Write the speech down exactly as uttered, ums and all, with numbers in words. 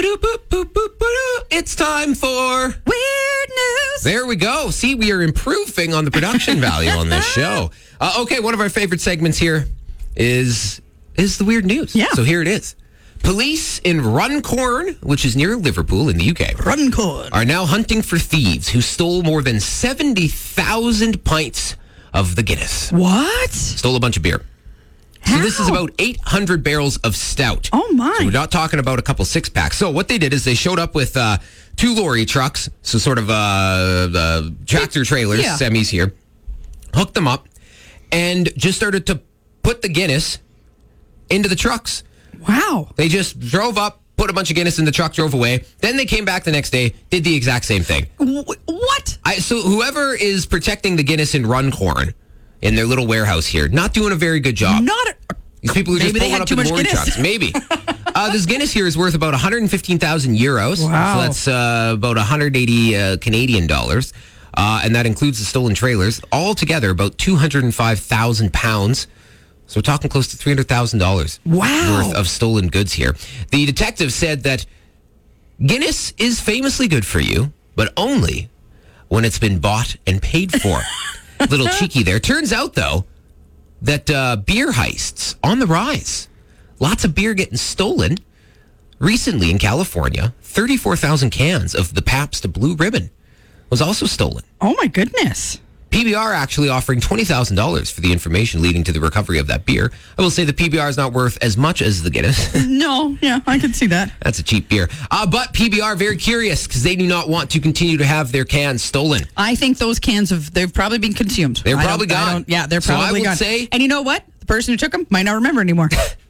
It's time for Weird News. There we go. See, we are improving on the production value on this show. Uh, okay, one of our favorite segments here is is the weird news. Yeah. So here it is. Police in Runcorn, which is near Liverpool in the U K, Runcorn, are now hunting for thieves who stole more than seventy thousand pints of the Guinness. What? Stole a bunch of beer. So this is about eight hundred barrels of stout. Oh, my. So we're not talking about a couple six-packs. So what they did is they showed up with uh, two lorry trucks, so sort of uh, uh, tractor trailers, Yeah. semis here, hooked them up, and just started to put the Guinness into the trucks. Wow. They just drove up, put a bunch of Guinness in the truck, drove away. Then they came back the next day, did the exact same thing. W- what? I, so whoever is protecting the Guinness in Runcorn in their little warehouse here, not doing a very good job. Not a, These people are just Maybe they pulling had up too in much lorry Guinness. trucks. Maybe. uh, this Guinness here is worth about one hundred fifteen thousand euros. Wow. So that's uh, about one hundred eighty uh, Canadian dollars. Uh, and that includes the stolen trailers. Altogether, about two hundred five thousand pounds. So we're talking close to three hundred thousand dollars Wow. worth of stolen goods here. The detective said that Guinness is famously good for you, but only when it's been bought and paid for. Little cheeky there. Turns out, though, that uh, beer heists on the rise. Lots of beer getting stolen. Recently in California, thirty-four thousand cans of the Pabst Blue Ribbon was also stolen. oh, my goodness. P B R actually offering twenty thousand dollars for the information leading to the recovery of that beer. I will say the P B R is not worth as much as the Guinness. No, yeah, I can see that. That's a cheap beer. Uh, but P B R very curious because they do not want to continue to have their cans stolen. I think those cans have, they've probably been consumed. They're I probably don't- I gone. don't- Yeah, they're So I probably would gone. say- and you know what? The person who took them might not remember anymore.